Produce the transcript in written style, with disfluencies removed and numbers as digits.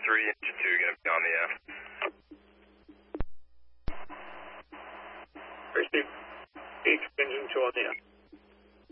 3, engine 2 going to be on the F. Received. Engine 2 on the F.